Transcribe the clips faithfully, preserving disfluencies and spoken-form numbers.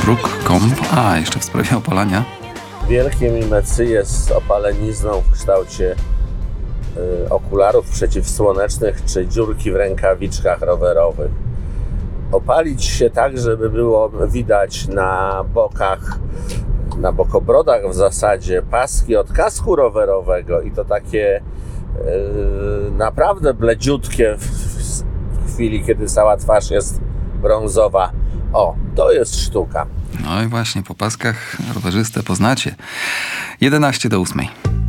Bruk, Komp. A, jeszcze w sprawie opalania. Wielkie mi mecy jest z opalenizną w kształcie y, okularów przeciwsłonecznych czy dziurki w rękawiczkach rowerowych. Opalić się tak, żeby było widać na bokach, na bokobrodach w zasadzie paski od kasku rowerowego i to takie y, naprawdę bledziutkie w, w chwili, kiedy cała twarz jest brązowa. O, to jest sztuka. No i właśnie po paskach rowerzystę poznacie. jedenaście do ósmej.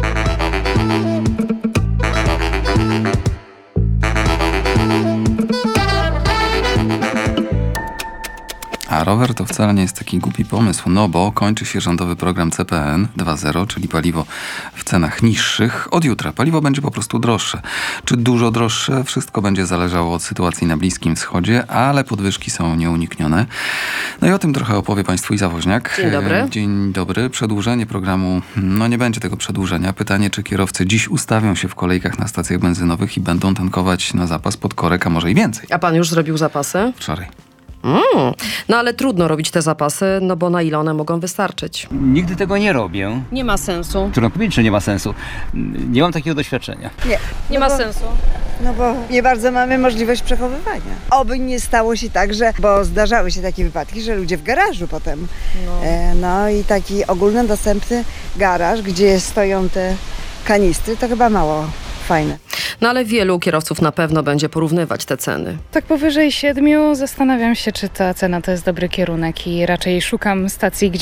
A rower to wcale nie jest taki głupi pomysł, no bo kończy się rządowy program C P N dwa zero, czyli paliwo w cenach niższych. Od jutra paliwo będzie po prostu droższe. Czy dużo droższe? Wszystko będzie zależało od sytuacji na Bliskim Wschodzie, ale podwyżki są nieuniknione. No i o tym trochę opowie Państwu Iza Woźniak. Dzień dobry. Dzień dobry. Przedłużenie programu, no nie będzie tego przedłużenia. Pytanie, czy kierowcy dziś ustawią się w kolejkach na stacjach benzynowych i będą tankować na zapas pod korek, a może i więcej. A pan już zrobił zapasy? Wczoraj. Mm. No ale trudno robić te zapasy, no bo na ile one mogą wystarczyć? Nigdy tego nie robię. Nie ma sensu. Trudno powiedzieć, że nie ma sensu. Nie mam takiego doświadczenia. Nie. Nie no ma bo, sensu. No bo nie bardzo mamy możliwość przechowywania. Oby nie stało się tak, że, bo zdarzały się takie wypadki, że ludzie w garażu potem. No. E, no i taki ogólnodostępny garaż, gdzie stoją te kanistry, to chyba mało fajne. No ale wielu kierowców na pewno będzie porównywać te ceny. Tak powyżej siedmiu zastanawiam się, czy ta cena to jest dobry kierunek i raczej szukam stacji, gdzie